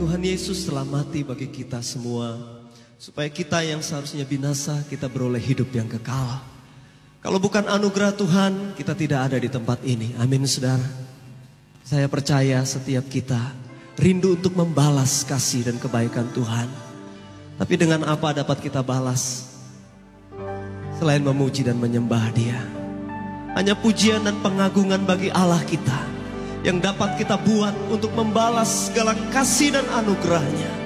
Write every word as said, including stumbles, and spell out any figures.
Tuhan Yesus telah mati bagi kita semua, supaya kita yang seharusnya binasa, kita beroleh hidup yang kekal. Kalau bukan anugerah Tuhan, kita tidak ada di tempat ini. Amin, saudara. Saya percaya setiap kita rindu untuk membalas kasih dan kebaikan Tuhan. Tapi dengan apa dapat kita balas selain memuji dan menyembah Dia? Hanya pujian dan pengagungan bagi Allah kita yang dapat kita buat untuk membalas segala kasih dan anugerahnya.